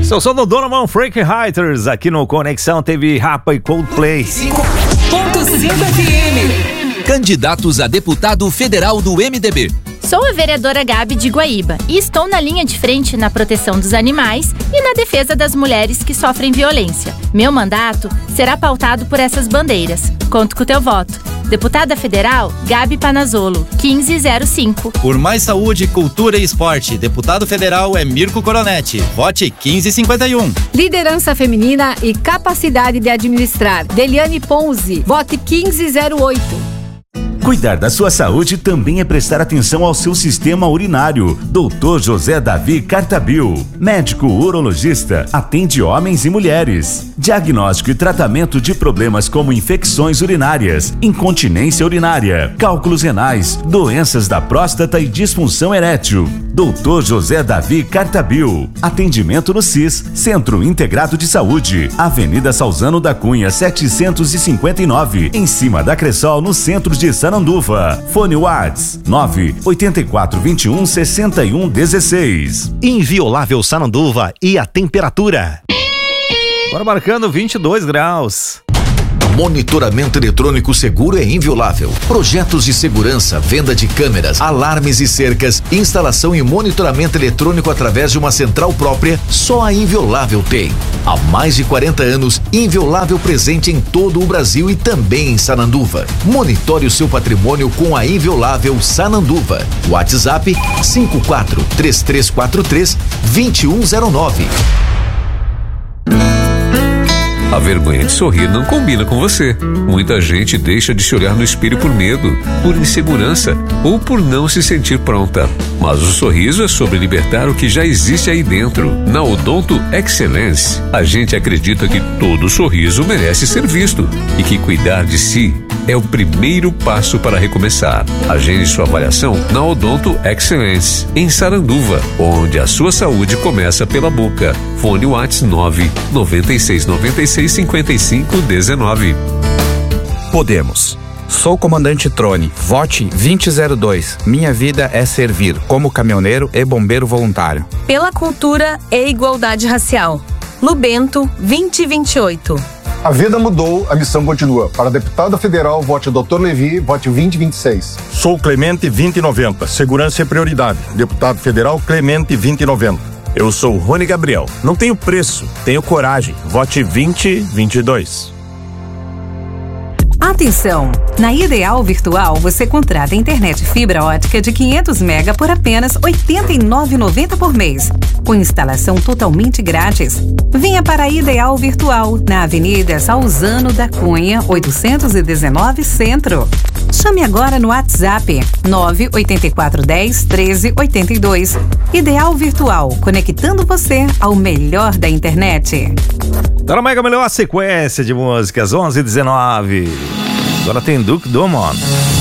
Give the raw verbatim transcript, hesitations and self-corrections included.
Eu sou o Donovan Frank Reiters, aqui no Conexão teve Rapa e Coldplay. cinco ponto cinco F M. Candidatos a deputado federal do M D B. Sou a vereadora Gabi de Guaíba e estou na linha de frente na proteção dos animais e na defesa das mulheres que sofrem violência. Meu mandato será pautado por essas bandeiras. Conto com o teu voto. Deputada Federal, Gabi Panazzolo, quinze zero cinco. Por mais saúde, cultura e esporte, deputado federal é Mirko Coronetti. Vote quinze cinquenta e um. Liderança feminina e capacidade de administrar, Deliane Ponzi. Vote quinze zero oito. Cuidar da sua saúde também é prestar atenção ao seu sistema urinário. doutor José Davi Cartabil, médico urologista, atende homens e mulheres. Diagnóstico e tratamento de problemas como infecções urinárias, incontinência urinária, cálculos renais, doenças da próstata e disfunção erétil. doutor José Davi Cartabil. Atendimento no C I S, Centro Integrado de Saúde, Avenida Salzano da Cunha setecentos e cinquenta e nove, em cima da Cressol, no centro de Sananduva. Fone Whats nove oito quatro dois um seis um um seis. Inviolável Sananduva e a temperatura. Agora marcando vinte e dois graus. Monitoramento eletrônico seguro é inviolável. Projetos de segurança, venda de câmeras, alarmes e cercas, instalação e monitoramento eletrônico através de uma central própria, só a Inviolável tem. Há mais de quarenta anos, Inviolável presente em todo o Brasil e também em Sananduva. Monitore o seu patrimônio com a Inviolável Sananduva. WhatsApp cinco quatro três três quatro três dois um zero nove. A vergonha de sorrir não combina com você. Muita gente deixa de se olhar no espelho por medo, por insegurança ou por não se sentir pronta. Mas o sorriso é sobre libertar o que já existe aí dentro. Na Odonto Excellence, a gente acredita que todo sorriso merece ser visto e que cuidar de si é o primeiro passo para recomeçar. Agende sua avaliação na Odonto Excellence, em Saranduva, onde a sua saúde começa pela boca. Fone WhatsApp nove nove seis nove seis cinco cinco um nove. Podemos. Sou o comandante Trone. Vote vinte zero dois. Minha vida é servir, como caminhoneiro e bombeiro voluntário. Pela cultura e igualdade racial. Lubento vinte vinte e oito. A vida mudou, a missão continua. Para deputado federal, vote doutor Levi, vote vinte vinte e seis. Sou Clemente vinte noventa. Segurança é prioridade. Deputado federal Clemente vinte noventa. Eu sou Rony Gabriel. Não tenho preço, tenho coragem. Vote vinte vinte e dois. Atenção! Na Ideal Virtual você contrata internet fibra ótica de quinhentos mega por apenas oitenta e nove reais e noventa centavos por mês, com instalação totalmente grátis. Venha para a Ideal Virtual, na Avenida Salzano da Cunha, oitocentos e dezenove, Centro. Chame agora no WhatsApp nove oito quatro um zero um três oito dois. Ideal Virtual, conectando você ao melhor da internet. Tá na Mega Melhor sequência de músicas, onze e dezenove. Agora tem Duke Dumont.